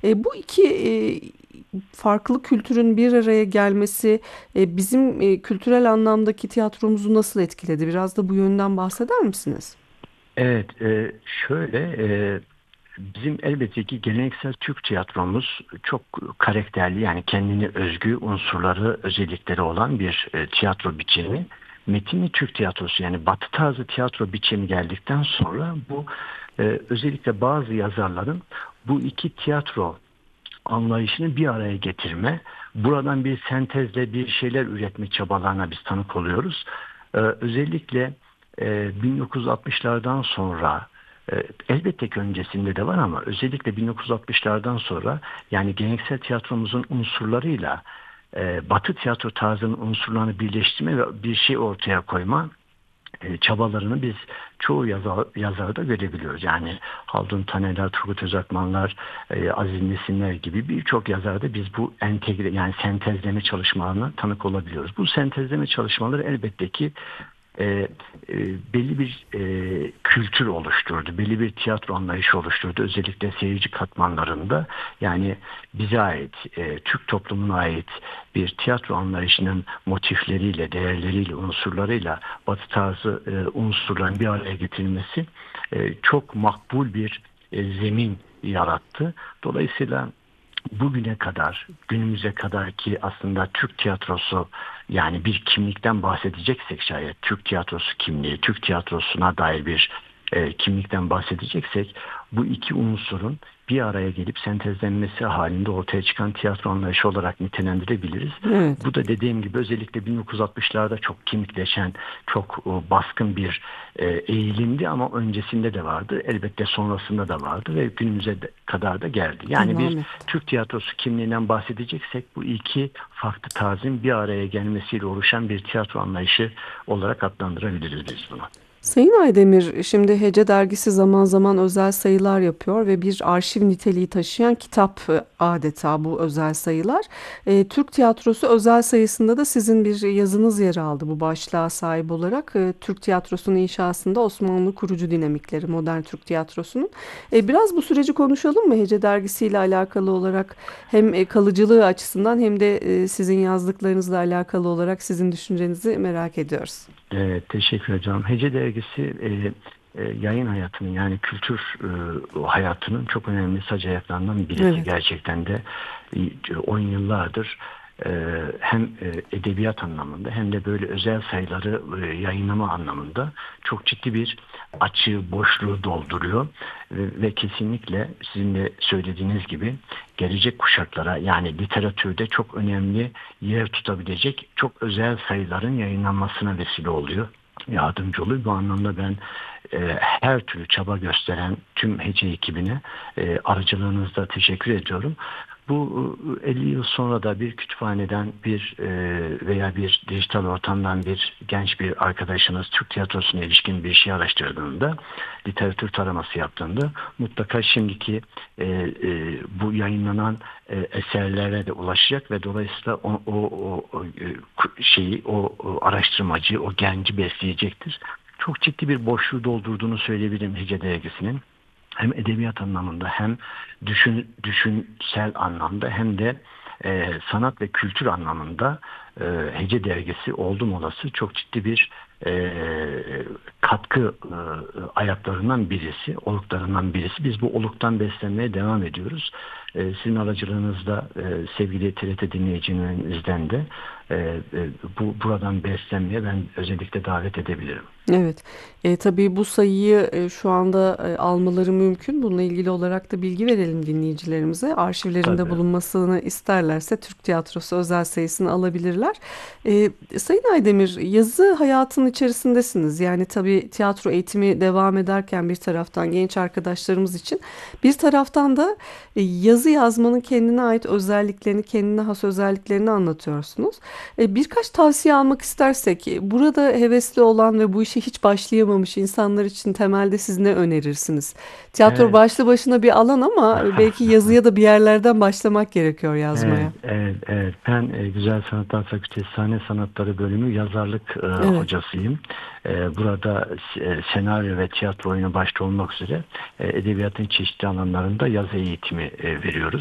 Bu iki farklı kültürün bir araya gelmesi bizim kültürel anlamdaki tiyatromuzu nasıl etkiledi? Biraz da bu yönden bahseder misiniz? Evet, şöyle bizim elbette ki geleneksel Türk tiyatromuz çok karakterli yani kendine özgü unsurları, özellikleri olan bir tiyatro biçimi. Metinli Türk tiyatrosu yani Batı tarzı tiyatro biçimi geldikten sonra bu özellikle bazı yazarların bu iki tiyatro anlayışını bir araya getirme, buradan bir sentezle bir şeyler üretme çabalarına biz tanık oluyoruz. Özellikle 1960'lardan sonra elbette ki öncesinde de var ama özellikle 1960'lardan sonra yani geleneksel tiyatromuzun unsurlarıyla Batı tiyatro tarzının unsurlarını birleştirme ve bir şey ortaya koyma çabalarını biz çoğu yazarda görebiliyoruz. Yani Haldun Tanerler, Turgut Özakmanlar, Aziz Nesinler gibi birçok yazarda biz bu entegre yani sentezleme çalışmalarına tanık olabiliyoruz. Bu sentezleme çalışmaları elbette ki e, belli bir kültür oluşturdu. Belli bir tiyatro anlayışı oluşturdu. Özellikle seyirci katmanlarında yani bize ait, Türk toplumuna ait bir tiyatro anlayışının motifleriyle, değerleriyle, unsurlarıyla Batı tarzı unsurların bir araya getirilmesi çok makbul bir zemin yarattı. Dolayısıyla bugüne kadar, günümüze kadar ki aslında Türk tiyatrosu yani bir kimlikten bahsedeceksek şayet Türk tiyatrosu kimliği, Türk tiyatrosuna dair bir kimlikten bahsedeceksek bu iki unsurun bir araya gelip sentezlenmesi halinde ortaya çıkan tiyatro anlayışı olarak nitelendirebiliriz. Evet. Bu da dediğim gibi özellikle 1960'larda çok kimlikleşen, çok baskın bir eğilimdi ama öncesinde de vardı. Elbette sonrasında da vardı ve kadar da geldi. Yani bir Devam etti. Türk tiyatrosu kimliğinden bahsedeceksek bu iki farklı tarzın bir araya gelmesiyle oluşan bir tiyatro anlayışı olarak adlandırabiliriz biz bunu. Sayın Aydemir, şimdi Hece Dergisi zaman zaman özel sayılar yapıyor ve bir arşiv niteliği taşıyan kitap adeta bu özel sayılar. Türk Tiyatrosu özel sayısında da sizin bir yazınız yer aldı bu başlığa sahip olarak. Türk Tiyatrosu'nun inşasında Osmanlı kurucu dinamikleri, modern Türk Tiyatrosu'nun. Biraz bu süreci konuşalım mı Hece Dergisi ile alakalı olarak hem kalıcılığı açısından hem de sizin yazdıklarınızla alakalı olarak sizin düşüncenizi merak ediyoruz. Teşekkür ederim. Hece Dergisi yayın hayatının yani kültür hayatının çok önemli sac ayaklarından birisi. Evet. Gerçekten de 10 yıllardır hem edebiyat anlamında hem de böyle özel sayıları yayınlama anlamında çok ciddi bir açığı, boşluğu dolduruyor. Ve kesinlikle sizin de söylediğiniz gibi gelecek kuşaklara yani literatürde çok önemli yer tutabilecek çok özel sayıların yayınlanmasına vesile oluyor, yardımcı oluyor. Bu anlamda ben her türlü çaba gösteren tüm Hece ekibine aracılığınızda teşekkür ediyorum. Bu 50 yıl sonra da bir kütüphaneden veya bir dijital ortamdan bir genç bir arkadaşınız Türk tiyatrosuna ilişkin bir şey araştırdığında, literatür taraması yaptığında mutlaka şimdiki bu yayınlanan eserlere de ulaşacak ve dolayısıyla o araştırmacı, o genci besleyecektir. Çok ciddi bir boşluğu doldurduğunu söyleyebilirim Hece Dergisi'nin hem edebiyat anlamında hem düşünsel anlamda hem de sanat ve kültür anlamında Hece Dergisi oldum olası çok ciddi bir katkı ayaklarından birisi, oluklarından birisi. Biz bu oluktan beslenmeye devam ediyoruz. Sizin aracılığınızda sevgili TRT dinleyicilerinizden de buradan beslenmeye ben özellikle davet edebilirim. Evet, tabii bu sayıyı şu anda almaları mümkün. Bununla ilgili olarak da bilgi verelim dinleyicilerimize. Arşivlerinde Tabii. bulunmasını isterlerse Türk Tiyatrosu özel sayısını alabilirler. Sayın Aydemir, yazı hayatının içerisindesiniz. Yani tabii tiyatro eğitimi devam ederken bir taraftan genç arkadaşlarımız için, bir taraftan da yazı yazmanın kendine ait özelliklerini, kendine has özelliklerini anlatıyorsunuz. Birkaç tavsiye almak istersek, burada hevesli olan ve bu işe hiç başlayamamış insanlar için temelde siz ne önerirsiniz? Tiyatro Evet. başlı başına bir alan ama belki yazıya da bir yerlerden başlamak gerekiyor Evet, yazmaya. evet, evet. Ben Güzel Sanatlar Fakültesi Sahne Sanatları Bölümü yazarlık Evet. hocasıyım. Burada senaryo ve tiyatro oyunu başta olmak üzere edebiyatın çeşitli alanlarında yazı eğitimi veriyoruz.